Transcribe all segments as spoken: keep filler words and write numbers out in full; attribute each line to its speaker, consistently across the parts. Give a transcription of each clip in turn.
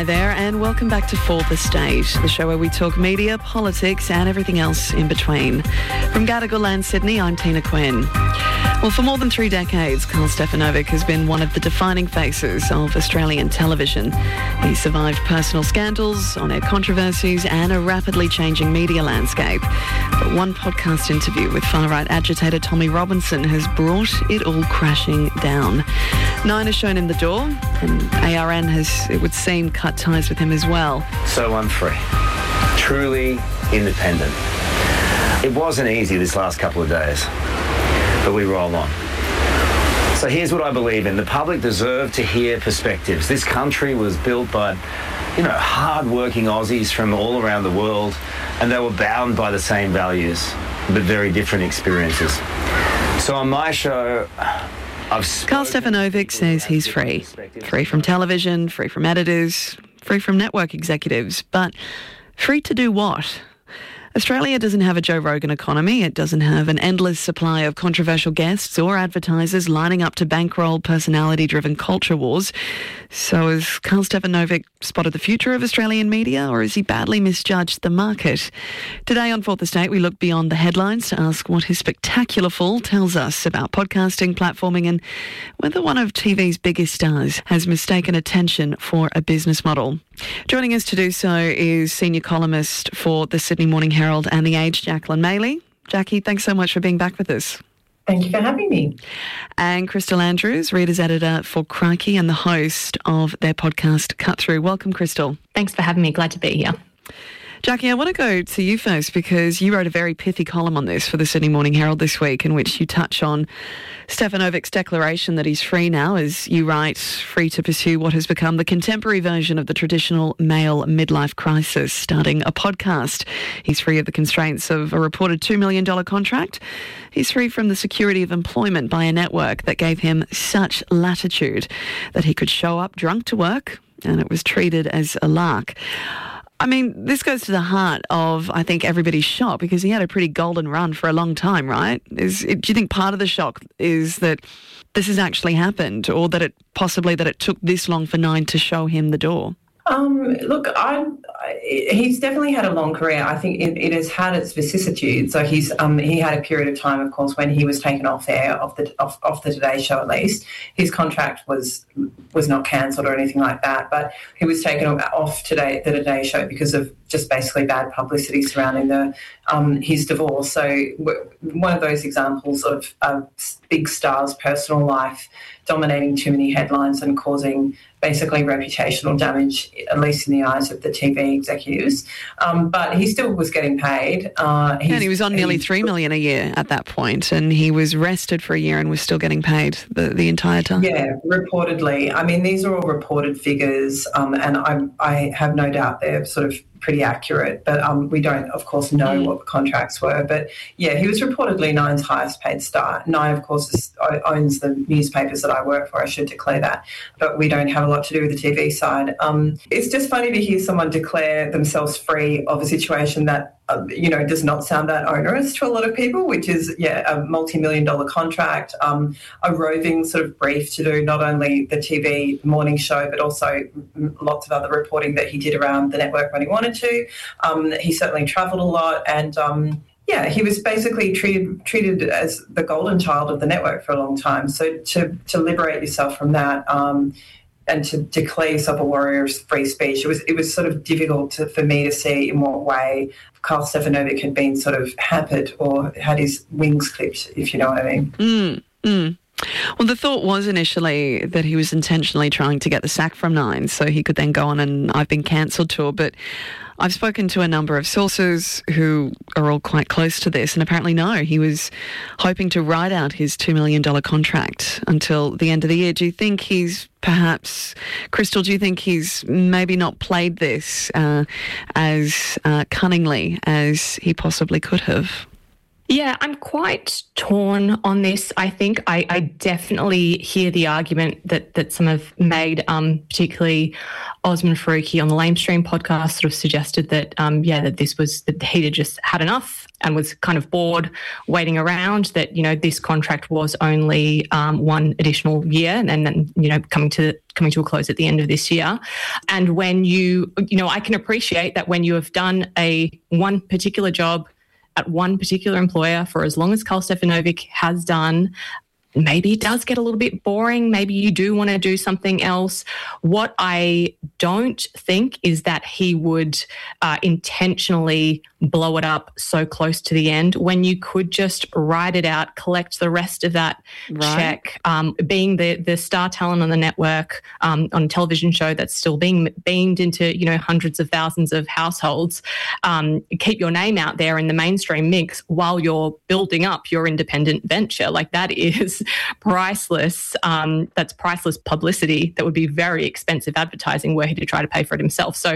Speaker 1: Hi there and welcome back to Fourth Estate, the show where we talk media, politics and everything else in between. From Gadigal Land, Sydney, I'm Tina Quinn. Well, for more than three decades, Karl Stefanovic has been one of the defining faces of Australian television. He survived personal scandals, on-air controversies and a rapidly changing media landscape. But one podcast interview with far-right agitator Tommy Robinson has brought it all crashing down. Nine has shown him the door, and A R N has, it would seem, cut ties with him as well.
Speaker 2: So I'm free. Truly independent. It wasn't easy this last couple of days, but we roll on. So here's what I believe in. The public deserve to hear perspectives. This country was built by, you know, hard-working Aussies from all around the world, and they were bound by the same values, but very different experiences. So on my show, I've
Speaker 1: Karl Stefanovic says he's free. Free from television, free from editors, free from network executives. But free to do what? Australia doesn't have a Joe Rogan economy. It doesn't have an endless supply of controversial guests or advertisers lining up to bankroll personality-driven culture wars. So has Karl Stefanovic spotted the future of Australian media, or has he badly misjudged the market? Today on Fourth Estate, we look beyond the headlines to ask what his spectacular fall tells us about podcasting, platforming, and whether one of T V's biggest stars has mistaken attention for a business model. Joining us to do so is senior columnist for the Sydney Morning Herald and The Age, Jacqueline Maley. Jackie, thanks so much for being back with us.
Speaker 3: Thank you for having me.
Speaker 1: And Crystal Andrews, reader's editor for Crikey and the host of their podcast Cut Through. Welcome, Crystal.
Speaker 4: Thanks for having me. Glad to be here.
Speaker 1: Jackie, I want to go to you first because you wrote a very pithy column on this for the Sydney Morning Herald this week in which you touch on Stefanovic's declaration that he's free now, as you write, free to pursue what has become the contemporary version of the traditional male midlife crisis, starting a podcast. He's free of the constraints of a reported two million dollars contract. He's free from the security of employment by a network that gave him such latitude that he could show up drunk to work and it was treated as a lark. I mean, this goes to the heart of, I think, everybody's shock because he had a pretty golden run for a long time, right? Is, do you think part of the shock is that this has actually happened, or that it possibly that it took this long for Nine to show him the door?
Speaker 3: Um, look, I, I, he's definitely had a long career. I think it, it has had its vicissitudes. So he's um, he had a period of time, of course, when he was taken off air, off the off, off the Today Show at least. His contract was was not cancelled or anything like that, but he was taken off today the Today Show because of just basically bad publicity surrounding the um, his divorce. So one of those examples of a big star's personal life dominating too many headlines and causing basically reputational damage, at least in the eyes of the T V executives. Um, but he still was getting paid. Uh,
Speaker 1: yeah, and he was on nearly three million dollars a year at that point, and he was rested for a year and was still getting paid the, the entire time.
Speaker 3: Yeah, reportedly. I mean, these are all reported figures, um, and I, I have no doubt they're sort of pretty accurate, but um, we don't, of course, know mm. what the contracts were. But, yeah, he was reportedly Nine's highest paid star. Nine, of course, is, owns the newspapers that I work for. I should declare that. But we don't have a lot to do with the T V side. Um, it's just funny to hear someone declare themselves free of a situation that, uh, you know, does not sound that onerous to a lot of people, which is, yeah, a multi-million dollar contract, um, a roving sort of brief to do not only the T V morning show, but also lots of other reporting that he did around the network when he wanted to. Um, he certainly travelled a lot and, um, yeah, he was basically treated treated as the golden child of the network for a long time. So to, to liberate yourself from that um, and to declare yourself a warrior of free speech, it was it was sort of difficult to, for me to see in what way Karl Stefanovic had been sort of hampered or had his wings clipped, if you know what I mean.
Speaker 1: Mm, mm. Well, the thought was initially that he was intentionally trying to get the sack from Nine so he could then go on an I've been cancelled tour. But I've spoken to a number of sources who are all quite close to this, and apparently no, he was hoping to ride out his two million dollars contract until the end of the year. Do you think he's perhaps, Crystal, do you think he's maybe not played this uh, as uh, cunningly as he possibly could have?
Speaker 4: Yeah, I'm quite torn on this. I think I, I definitely hear the argument that that some have made, um, particularly Osman Faruqi on the Lamestream podcast sort of suggested that, um, yeah, that this was, that he'd had just had enough and was kind of bored waiting around, that, you know, this contract was only um, one additional year and then, you know, coming to coming to a close at the end of this year. And when you, you know, I can appreciate that when you have done a one particular job at one particular employer for as long as Karl Stefanovic has done, maybe it does get a little bit boring. Maybe you do want to do something else. What I don't think is that he would uh, intentionally blow it up so close to the end when you could just ride it out, collect the rest of that right. check. Um, being the the star talent on the network, um, on a television show that's still being beamed into, you know, hundreds of thousands of households, um, keep your name out there in the mainstream mix while you're building up your independent venture. Like, that is priceless. Um, that's priceless publicity that would be very expensive advertising were he to try to pay for it himself. So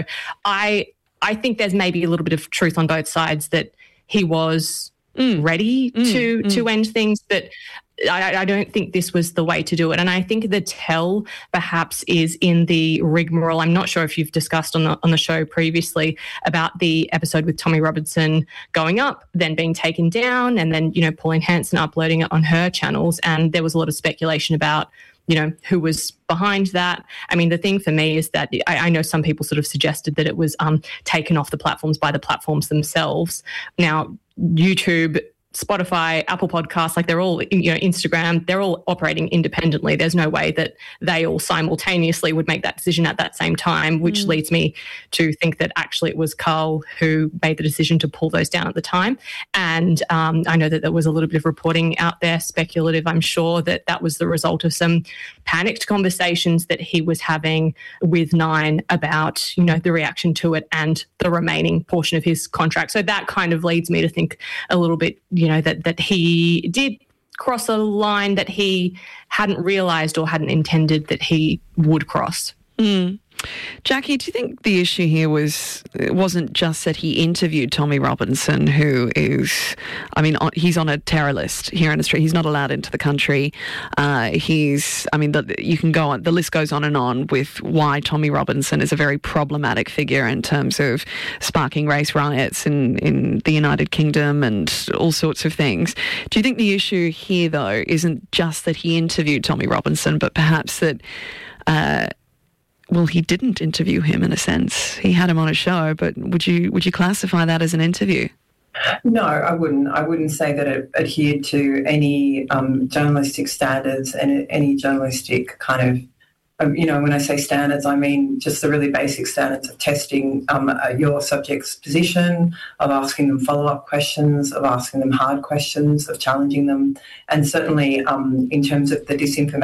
Speaker 4: I I think there's maybe a little bit of truth on both sides that he was mm. ready mm. to mm. to end things, but I, I don't think this was the way to do it. And I think the tell perhaps is in the rigmarole. I'm not sure if you've discussed on the on the show previously about the episode with Tommy Robinson going up, then being taken down, and then, you know, Pauline Hanson uploading it on her channels. And there was a lot of speculation about, you know, who was behind that. I mean, the thing for me is that I, I know some people sort of suggested that it was um, taken off the platforms by the platforms themselves. Now, YouTube, Spotify, Apple Podcasts, like they're all, you know, Instagram, they're all operating independently. There's no way that they all simultaneously would make that decision at that same time, which mm. leads me to think that actually it was Karl who made the decision to pull those down at the time. And um, I know that there was a little bit of reporting out there, speculative, I'm sure, that that was the result of some panicked conversations that he was having with Nine about, you know, the reaction to it and the remaining portion of his contract. So that kind of leads me to think a little bit, you know, that that he did cross a line that he hadn't realised or hadn't intended that he would cross.
Speaker 1: Mm. Jackie, do you think the issue here was, it wasn't just that he interviewed Tommy Robinson, who is, I mean, on, he's on a terror list here in Australia. He's not allowed into the country. Uh, he's, I mean, the, you can go on, the list goes on and on with why Tommy Robinson is a very problematic figure in terms of sparking race riots in, in the United Kingdom and all sorts of things. Do you think the issue here, though, isn't just that he interviewed Tommy Robinson, but perhaps that... Uh, Well, he didn't interview him in a sense. He had him on a show, but would you would you classify that as an interview?
Speaker 3: No, I wouldn't. I wouldn't say that it adhered to any um, journalistic standards and any journalistic kind of, um, you know, when I say standards, I mean just the really basic standards of testing um, uh, your subject's position, of asking them follow-up questions, of asking them hard questions, of challenging them, and certainly um, in terms of the disinformation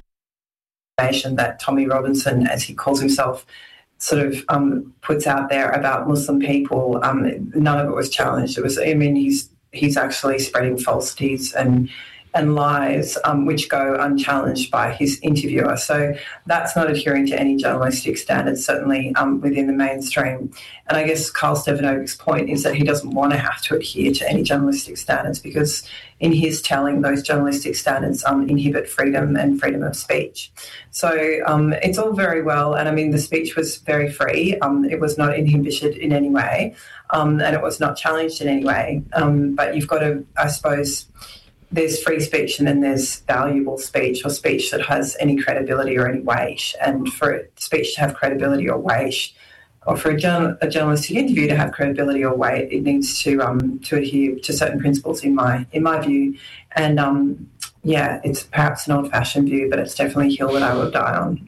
Speaker 3: that Tommy Robinson, as he calls himself, sort of um, puts out there about Muslim people. Um, none of it was challenged. It was, I mean, he's he's actually spreading falsities and and lies, um, which go unchallenged by his interviewer. So that's not adhering to any journalistic standards, certainly um, within the mainstream. And I guess Karl Stefanovic's point is that he doesn't want to have to adhere to any journalistic standards because in his telling, those journalistic standards um, inhibit freedom and freedom of speech. So um, it's all very well, and I mean the speech was very free. Um, it was not inhibited in any way, um, and it was not challenged in any way. Um, but you've got to, I suppose, there's free speech and then there's valuable speech or speech that has any credibility or any weight. And for speech to have credibility or weight, or for a, journal, a journalistic interview to have credibility or weight, it needs to um, to adhere to certain principles in my in my view. And um, yeah, it's perhaps an old-fashioned view, but it's definitely a hill that I will die on.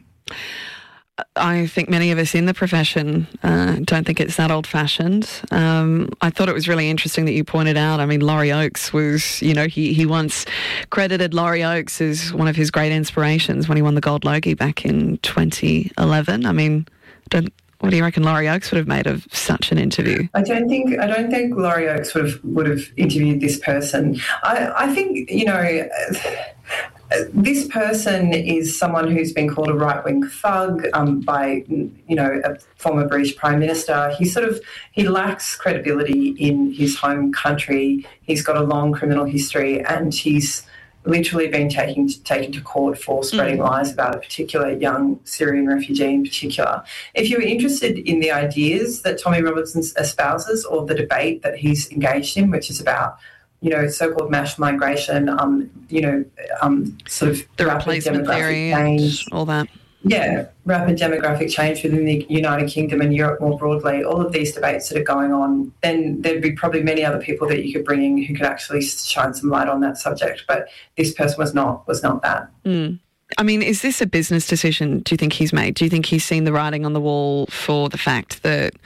Speaker 1: I think many of us in the profession uh, don't think it's that old-fashioned. Um, I thought it was really interesting that you pointed out, I mean, Laurie Oakes was, you know, he, he once credited Laurie Oakes as one of his great inspirations when he won the Gold Logie back in twenty eleven. I mean, don't... What do you reckon Laurie Oakes would have made of such an interview?
Speaker 3: I don't think I don't think Laurie Oakes would have would have interviewed this person. I, I think, you know, This person is someone who's been called a right-wing thug um, by, you know, a former British Prime Minister. He sort of, he lacks credibility in his home country. He's got a long criminal history, and he's literally been taken, taken to court for spreading mm. lies about a particular young Syrian refugee in particular. If you're interested in the ideas that Tommy Robinson espouses or the debate that he's engaged in, which is about, you know, so-called mass migration, um, you know, um, sort of
Speaker 1: the
Speaker 3: rapid
Speaker 1: replacement theory
Speaker 3: change,
Speaker 1: and all that.
Speaker 3: Yeah, rapid demographic change within the United Kingdom and Europe more broadly, all of these debates that are going on, then there'd be probably many other people that you could bring in who could actually shine some light on that subject. But this person was not was not that.
Speaker 1: Mm. I mean, is this a business decision, do you think he's made? Do you think he's seen the writing on the wall for the fact that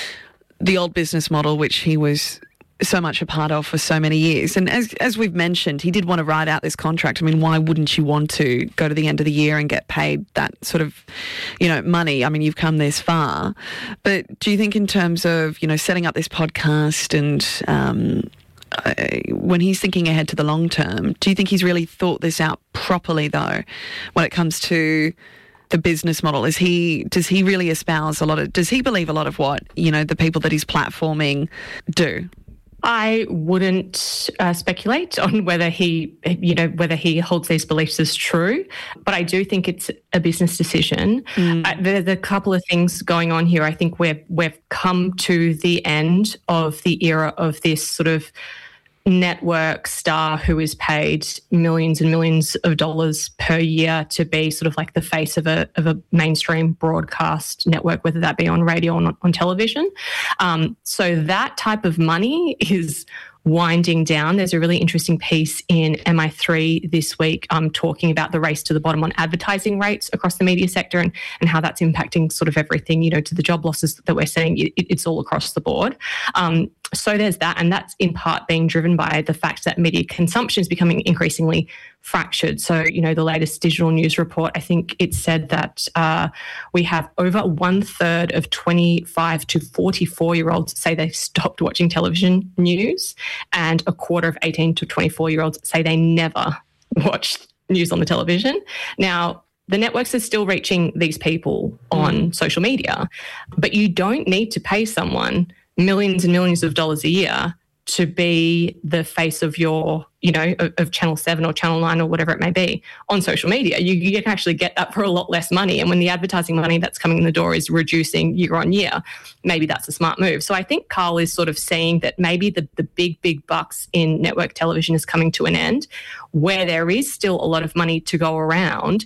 Speaker 1: the old business model, which he was so much a part of for so many years. And as as we've mentioned, he did want to ride out this contract. I mean, why wouldn't you want to go to the end of the year and get paid that sort of, you know, money? I mean, you've come this far. But do you think in terms of, you know, setting up this podcast and um, uh, when he's thinking ahead to the long term, do you think he's really thought this out properly, though, when it comes to the business model? Is he, does he really espouse a lot of, does he believe a lot of what, you know, the people that he's platforming do?
Speaker 4: I wouldn't uh, speculate on whether he, you know, whether he holds these beliefs as true, but I do think it's a business decision. Mm. Uh, there's a couple of things going on here. I think we're, we've come to the end of the era of this sort of network star who is paid millions and millions of dollars per year to be sort of like the face of a of a mainstream broadcast network, whether that be on radio or on, on television. Um, so that type of money is winding down. There's a really interesting piece in M I three this week um, talking about the race to the bottom on advertising rates across the media sector and, and how that's impacting sort of everything, you know, to the job losses that we're seeing. It, it's all across the board. Um, so there's that, and that's in part being driven by the fact that media consumption is becoming increasingly fractured. So, you know, the latest digital news report, I think it said that uh, we have over one third of twenty-five to forty-four year olds say they stopped watching television news, and a quarter of eighteen to twenty-four year olds say they never watched news on the television. Now, the networks are still reaching these people on mm. social media, but you don't need to pay someone millions and millions of dollars a year to be the face of your, you know, of, of Channel seven or Channel nine or whatever it may be on social media. You, you can actually get that for a lot less money. And when the advertising money that's coming in the door is reducing year on year, maybe that's a smart move. So I think Carl is sort of seeing that maybe the, the big, big bucks in network television is coming to an end. Where there is still a lot of money to go around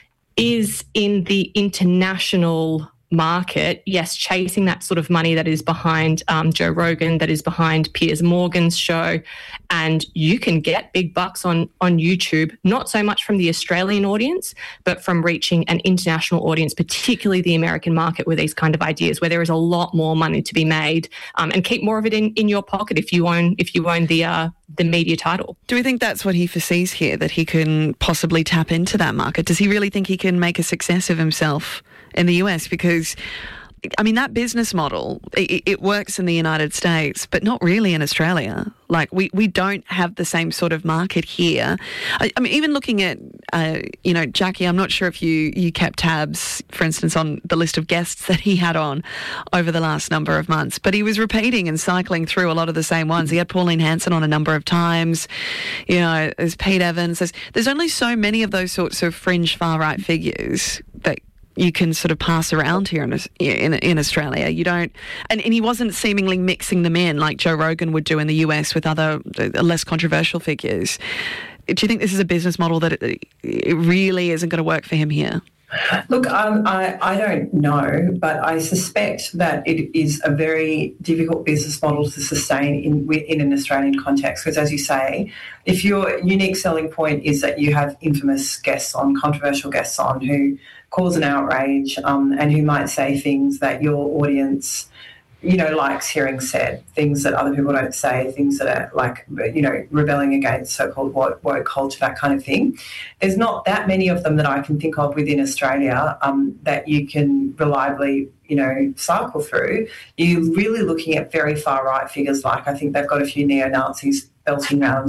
Speaker 4: is in the international market, yes, chasing that sort of money that is behind um, Joe Rogan, that is behind Piers Morgan's show. And you can get big bucks on, on YouTube, not so much from the Australian audience, but from reaching an international audience, particularly the American market, with these kind of ideas where there is a lot more money to be made, um, and keep more of it in, in your pocket if you own if you own the uh, the media title.
Speaker 1: Do we think that's what he foresees here, that he can possibly tap into that market? Does he really think he can make a success of himself in the U S? Because, I mean, that business model, it, it works in the United States, but not really in Australia. Like, we, we don't have the same sort of market here. I, I mean, even looking at, uh, you know, Jackie, I'm not sure if you, you kept tabs, for instance, on the list of guests that he had on over the last number of months, but he was repeating and cycling through a lot of the same ones. He had Pauline Hanson on a number of times. You know, there's Pete Evans. There's, there's only so many of those sorts of fringe far-right figures that you can sort of pass around here in in, in Australia. You don't, and, and he wasn't seemingly mixing them in like Joe Rogan would do in the U S with other uh, less controversial figures. Do you think this is a business model that it, it really isn't going to work for him here?
Speaker 3: Look, um, I, I don't know, but I suspect that it is a very difficult business model to sustain in in an Australian context because, as you say, if your unique selling point is that you have infamous guests on, controversial guests on who cause an outrage um, and who might say things that your audience, you know, likes hearing said, things that other people don't say, things that are like, you know, rebelling against so-called woke, woke culture, that kind of thing. There's not that many of them that I can think of within Australia um, that you can reliably, you know, cycle through. You're really looking at very far-right figures like, I think they've got a few neo-Nazis belting around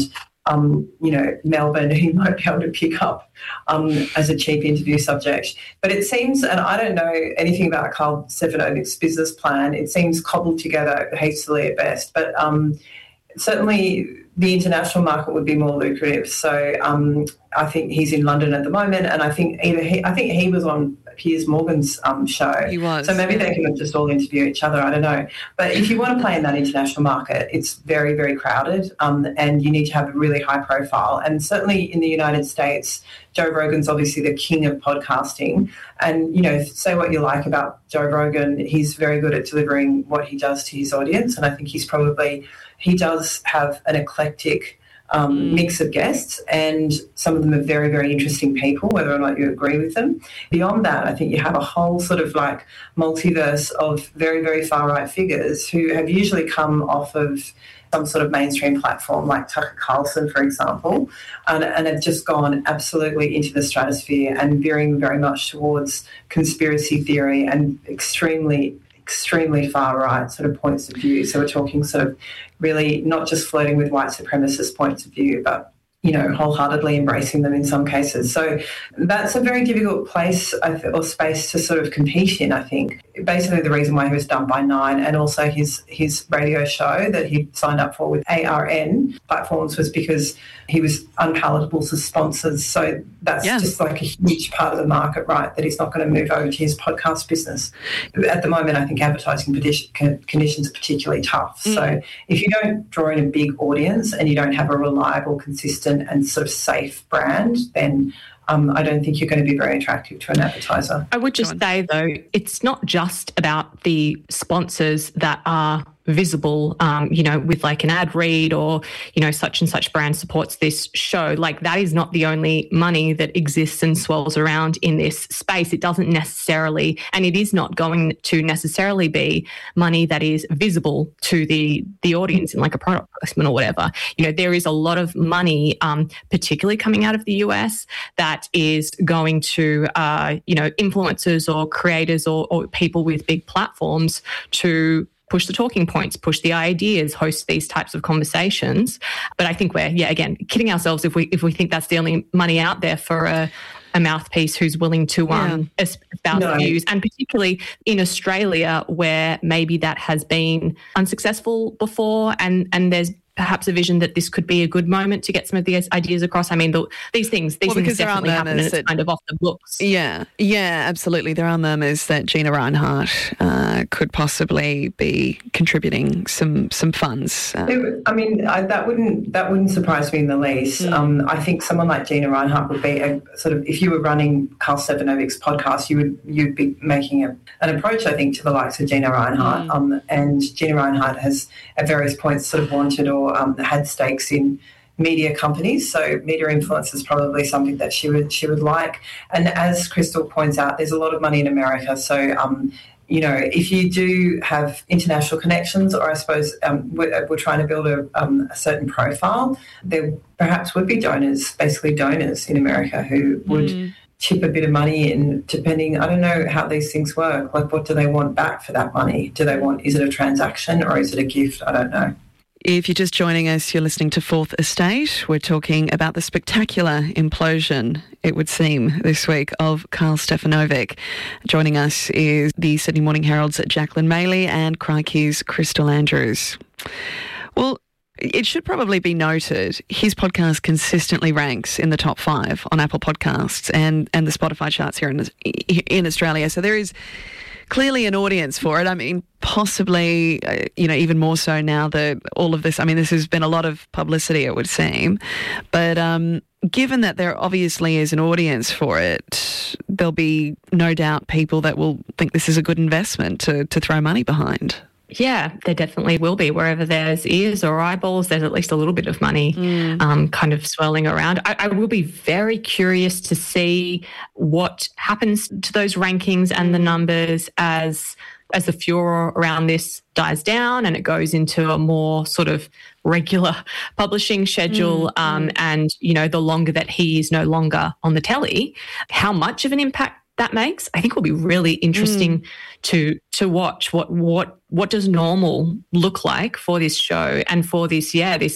Speaker 3: um, you know, Melbourne, he might be able to pick up um, as a cheap interview subject. But it seems, and I don't know anything about Karl Stefanovic's business plan, it seems cobbled together hastily at best. But um, certainly the international market would be more lucrative. So um, I think he's in London at the moment, and I think either he, I think he was on Piers Morgan's um, show.
Speaker 1: He was.
Speaker 3: So maybe they can just all interview each other. I don't know. But if you want to play in that international market, it's very, very crowded, um, and you need to have a really high profile. And certainly in the United States, Joe Rogan's obviously the king of podcasting. And, you know, say what you like about Joe Rogan, he's very good at delivering what he does to his audience. And I think he's probably, he does have an eclectic Um, mm. mix of guests, and some of them are very, very interesting people, whether or not you agree with them. Beyond that, I think you have a whole sort of like multiverse of very, very far-right figures who have usually come off of some sort of mainstream platform like Tucker Carlson, for example, and, and have just gone absolutely into the stratosphere and veering very much towards conspiracy theory and extremely extremely far-right sort of points of view. So we're talking sort of really not just flirting with white supremacist points of view, but, you know, wholeheartedly embracing them in some cases. So that's a very difficult place or space to sort of compete in, I think. Basically the reason why he was done by Nine, and also his, his radio show that he signed up for with A R N platforms, was because he was unpalatable to sponsors. So that's yeah. just like a huge part of the market, right, that he's not going to move over to his podcast business. At the moment, I think advertising conditions are particularly tough. Mm. So if you don't draw in a big audience and you don't have a reliable, consistent and sort of safe brand, then Um, I don't think you're going to be very attractive to an advertiser.
Speaker 4: I would just say, though, it's not just about the sponsors that are visible, um, you know, with like an ad read or, you know, such and such brand supports this show. Like that is not the only money that exists and swirls around in this space. It doesn't necessarily, and it is not going to necessarily be money that is visible to the the audience in like a product placement or whatever. You know, there is a lot of money, um, particularly coming out of the U S, that is going to, uh, you know, influencers or creators or, or people with big platforms to push the talking points, push the ideas, host these types of conversations. But I think we're, yeah, again, kidding ourselves if we if we think that's the only money out there for a, a mouthpiece who's willing to um, yeah. espouse no. views, and particularly in Australia where maybe that has been unsuccessful before, and and there's perhaps a vision that this could be a good moment to get some of these ideas across. I mean, the, these things, these well, things definitely happen, and it's that, kind of off the books.
Speaker 1: Yeah, yeah, absolutely. There are murmurs that Gina Rinehart uh, could possibly be contributing some some funds.
Speaker 3: Um, I mean, I, that wouldn't that wouldn't surprise me in the least. Mm. Um, I think someone like Gina Rinehart would be a sort of, if you were running Karl Stefanovic's podcast, you would you'd be making a, an approach, I think, to the likes of Gina Rinehart. Mm. Um, and Gina Rinehart has at various points sort of wanted or Um, had stakes in media companies, so media influence is probably something that she would she would like. And as Crystal points out, there's a lot of money in America, so um, you know, if you do have international connections, or I suppose um, we're, we're trying to build a, um, a certain profile, there perhaps would be donors, basically donors in America who would mm. chip a bit of money in, depending, I don't know how these things work. Like, what do they want back for that money? Do they want, is it a transaction or is it a gift? I don't know.
Speaker 1: If you're just joining us, you're listening to Fourth Estate. We're talking about the spectacular implosion, it would seem, this week of Karl Stefanovic. Joining us is the Sydney Morning Herald's Jacqueline Maley and Crikey's Crystal Andrews. Well, it should probably be noted, his podcast consistently ranks in the top five on Apple Podcasts and, and the Spotify charts here in, in Australia. So there is clearly an audience for it. I mean, possibly, uh, you know, even more so now that all of this, I mean, this has been a lot of publicity, it would seem. But um, given that there obviously is an audience for it, there'll be no doubt people that will think this is a good investment to, to throw money behind.
Speaker 4: Yeah, there definitely will be. Wherever there's ears or eyeballs, there's at least a little bit of money mm. um, kind of swirling around. I, I will be very curious to see what happens to those rankings and the numbers as as the furor around this dies down and it goes into a more sort of regular publishing schedule. Mm. Um, and, you know, the longer that he is no longer on the telly, how much of an impact that makes, I think will be really interesting mm. to to watch. What what what does normal look like for this show and for this, yeah, this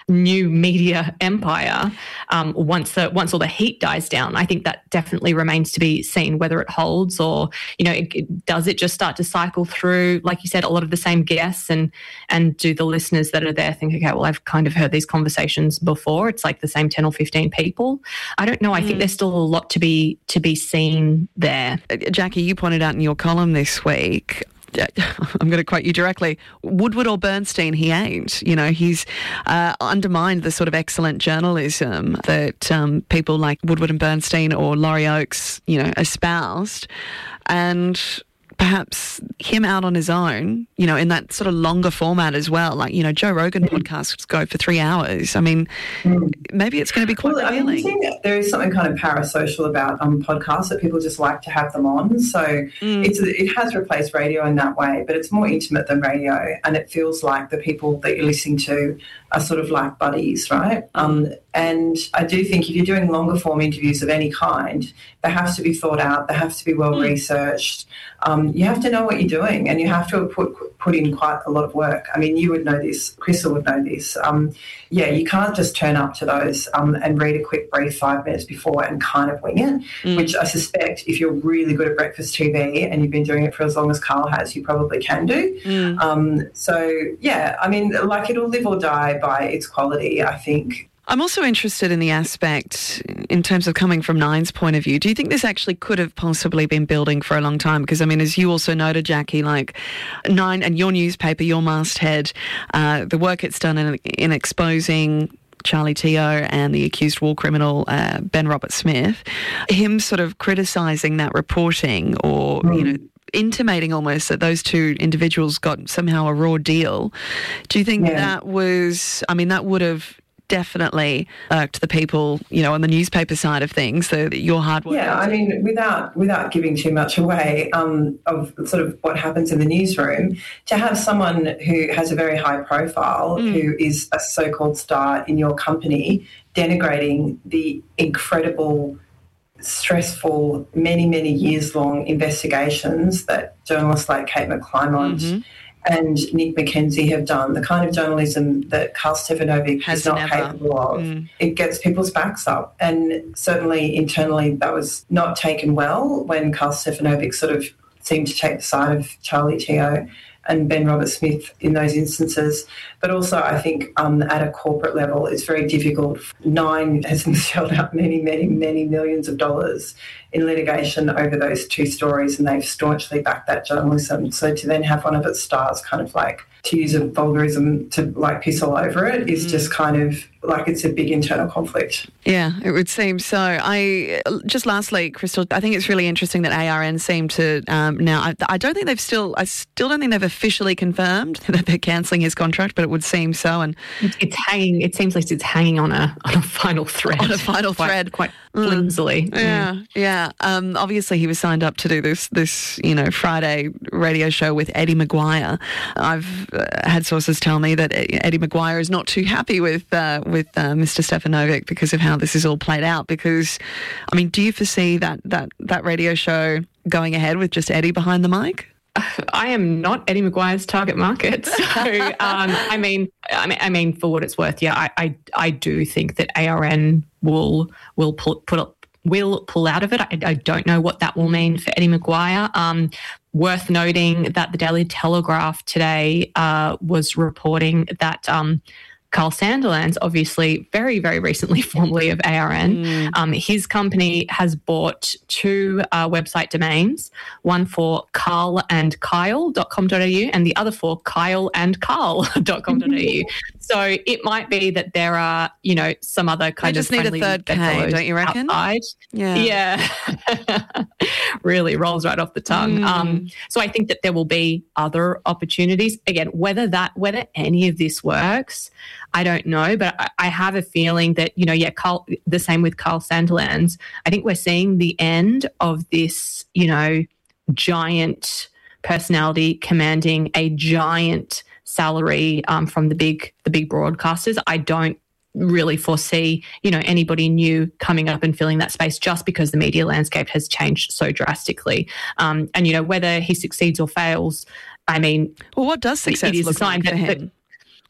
Speaker 4: new media empire um, once the once all the heat dies down. I think that definitely remains to be seen whether it holds, or you know, it, it, does it just start to cycle through, like you said, a lot of the same guests, and and do the listeners that are there think, okay, well, I've kind of heard these conversations before. It's like the same ten or fifteen people. I don't know. I mm. think there's still a lot to be to be seen there.
Speaker 1: Jackie, you pointed out in your column this week, I'm going to quote you directly, Woodward or Bernstein, he ain't. You know, he's uh, undermined the sort of excellent journalism that um, people like Woodward and Bernstein or Laurie Oakes, you know, espoused. And perhaps him out on his own, you know, in that sort of longer format as well. Like, you know, Joe Rogan mm. podcasts go for three hours. I mean, mm. maybe it's going to be quite
Speaker 3: well,
Speaker 1: revealing.
Speaker 3: I think there is something kind of parasocial about um, podcasts, that people just like to have them on. So mm. it's it has replaced radio in that way, but it's more intimate than radio, and it feels like the people that you're listening to are sort of like buddies, right? Um, and I do think if you're doing longer form interviews of any kind, they have to be thought out, they have to be well mm. researched. Um, you have to know what you're doing, and you have to put put in quite a lot of work. I mean, you would know this, Crystal would know this. Um, yeah, you can't just turn up to those um, and read a quick brief five minutes before and kind of wing it, mm. which I suspect if you're really good at breakfast T V and you've been doing it for as long as Carl has, you probably can do. Mm. Um, so, yeah, I mean, like, it'll live or die by its quality, I think.
Speaker 1: I'm also interested in the aspect in terms of coming from Nine's point of view. Do you think this actually could have possibly been building for a long time? Because, I mean, as you also noted, Jackie, like Nine and your newspaper, your masthead, uh, the work it's done in, in exposing Charlie Teo and the accused war criminal uh, Ben Roberts-Smith, him sort of criticising that reporting or, mm. you know, intimating almost that those two individuals got somehow a raw deal. Do you think yeah. that was, I mean, that would have definitely irked the people, you know, on the newspaper side of things, so that your hard work.
Speaker 3: Yeah, I mean, without without giving too much away um, of sort of what happens in the newsroom, to have someone who has a very high profile, mm. who is a so-called star in your company, denigrating the incredible, stressful, many, many years-long investigations that journalists like Kate McClymont mm-hmm. and Nick McKenzie have done, the kind of journalism that Karl Stefanovic
Speaker 1: Has
Speaker 3: is not
Speaker 1: never.
Speaker 3: capable of.
Speaker 1: Mm.
Speaker 3: It gets people's backs up. And certainly internally that was not taken well when Karl Stefanovic sort of seemed to take the side of Charlie Teo and Ben Roberts-Smith in those instances. But also I think um, at a corporate level it's very difficult. Nine has shelled out many, many, many millions of dollars in litigation over those two stories, and they've staunchly backed that journalism. So to then have one of its stars kind of like, to use a vulgarism, to like piss all over it is mm. just kind of like it's a big internal conflict.
Speaker 1: Yeah, it would seem so. I just lastly, Crystal, I think it's really interesting that A R N seem to um, now. I, I don't think they've still. I still don't think they've officially confirmed that they're cancelling his contract, but it would seem so. And
Speaker 4: it's hanging. It seems like it's hanging on a on a final thread.
Speaker 1: On a final
Speaker 4: quite,
Speaker 1: thread,
Speaker 4: quite flimsily.
Speaker 1: Mm. Yeah, mm. yeah. Um, obviously, he was signed up to do this this you know Friday radio show with Eddie Maguire. I've uh, had sources tell me that Eddie Maguire is not too happy with. Uh, with uh, Mister Stefanovic because of how this is all played out. Because, I mean, do you foresee that that that radio show going ahead with just Eddie behind the mic?
Speaker 4: I am not Eddie Maguire's target market, so um, I mean, I mean, I mean, for what it's worth, yeah, I, I, I do think that A R N will will pull, put up, will pull out of it. I, I don't know what that will mean for Eddie Maguire. Um, worth noting that the Daily Telegraph today uh, was reporting that. Um, Carl Sandilands, obviously very, very recently formerly of A R N, mm. um, his company has bought two uh, website domains, one for carl and kyle dot com dot a u and the other for kyle and carl dot com dot a u. So it might be that there are, you know, some other kind
Speaker 1: they
Speaker 4: of
Speaker 1: just need a third K, don't you reckon?
Speaker 4: Outside.
Speaker 1: Yeah.
Speaker 4: Yeah. Really rolls right off the tongue. Mm. Um, so I think that there will be other opportunities. Again, whether that, whether any of this works, I don't know, but I, I have a feeling that, you know, yeah, Carl, the same with Carl Sandilands. I think we're seeing the end of this, you know, giant personality commanding a giant salary um, from the big the big broadcasters. I don't really foresee, you know, anybody new coming up and filling that space just because the media landscape has changed so drastically. Um, and, you know, whether he succeeds or fails, I mean...
Speaker 1: Well, what does success
Speaker 4: it is
Speaker 1: look
Speaker 4: a sign
Speaker 1: like for
Speaker 4: that,
Speaker 1: him?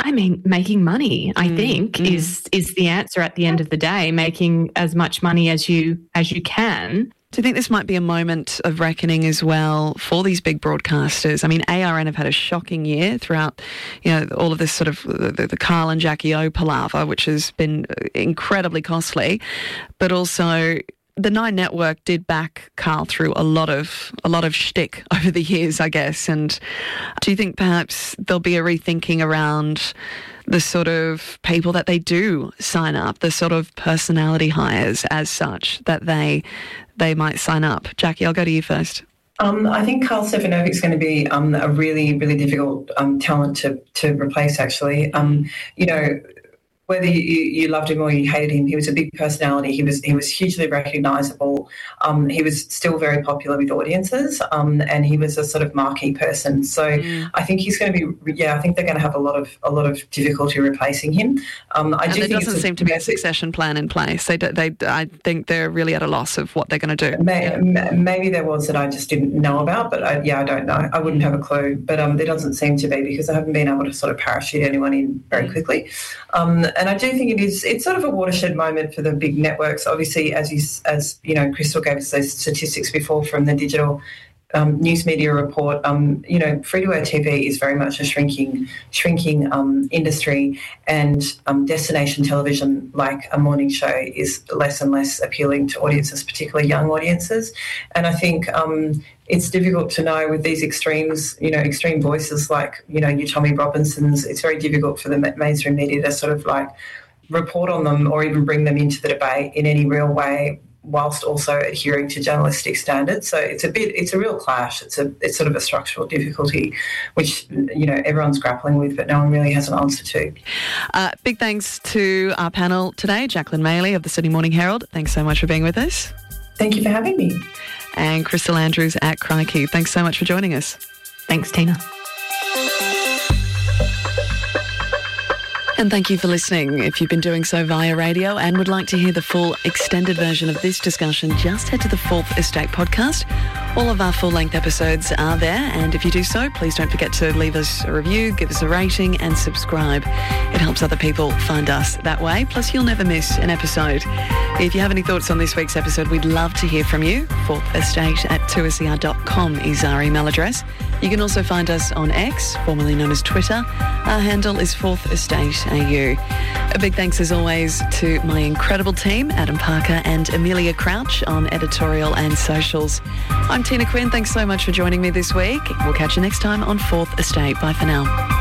Speaker 4: I mean, making money, I think,
Speaker 1: mm.
Speaker 4: is is the answer at the end of the day, making as much money as you as you can.
Speaker 1: Do you think this might be a moment of reckoning as well for these big broadcasters? I mean, A R N have had a shocking year throughout, you know, all of this sort of the, the Carl and Jackie O palaver, which has been incredibly costly, but also the Nine Network did back Carl through a lot of a lot of shtick over the years, I guess. And do you think perhaps there'll be a rethinking around the sort of people that they do sign up, the sort of personality hires as such that they they might sign up? Jackie, I'll go to you first.
Speaker 3: Um, I think Carl Stefanovic is going to be um, a really, really difficult um, talent to to replace, actually. Um, you know, whether you, you loved him or you hated him, he was a big personality. He was he was hugely recognisable. Um, he was still very popular with audiences, um, and he was a sort of marquee person. So mm. I think he's going to be. Yeah, I think they're going to have a lot of a lot of difficulty replacing him. Um, I
Speaker 1: and
Speaker 3: do
Speaker 1: there
Speaker 3: think
Speaker 1: doesn't
Speaker 3: it's
Speaker 1: seem
Speaker 3: a,
Speaker 1: to be a succession plan in place. They, they, I think they're really at a loss of what they're going to do.
Speaker 3: May, yeah. Maybe there was that I just didn't know about, but I, yeah, I don't know. I wouldn't have a clue. But um, there doesn't seem to be because I haven't been able to sort of parachute anyone in very quickly. Um, and I do think it is. It's sort of a watershed moment for the big networks. Obviously, as you, as you know, Crystal gave us those statistics before from the digital um, news media report. Um, you know, free-to-air T V is very much a shrinking, shrinking um, industry, and um, destination television, like a morning show, is less and less appealing to audiences, particularly young audiences. And I think um, it's difficult to know with these extremes, you know, extreme voices like, you know, you Tommy Robinsons. It's very difficult for the mainstream media to sort of like report on them or even bring them into the debate in any real way, whilst also adhering to journalistic standards. So it's a bit, it's a real clash. It's a, it's sort of a structural difficulty, which, you know, everyone's grappling with, but no one really has an answer to.
Speaker 1: Uh, big thanks to our panel today, Jacqueline Maley of the Sydney Morning Herald. Thanks so much for being with us.
Speaker 3: Thank you for having me.
Speaker 1: And Crystal Andrews at Crikey. Thanks so much for joining us.
Speaker 4: Thanks, Tina.
Speaker 1: And thank you for listening. If you've been doing so via radio and would like to hear the full extended version of this discussion, just head to the Fourth Estate podcast. All of our full-length episodes are there, and if you do so, please don't forget to leave us a review, give us a rating and subscribe. It helps other people find us that way, plus you'll never miss an episode. If you have any thoughts on this week's episode, we'd love to hear from you. fourth estate at two s e r dot com is our email address. You can also find us on X, formerly known as Twitter. Our handle is Fourth Estate A U. A big thanks as always to my incredible team, Adam Parker and Amelia Crouch on editorial and socials. I'm Tina Quinn. Thanks so much for joining me this week. We'll catch you next time on Fourth Estate. Bye for now.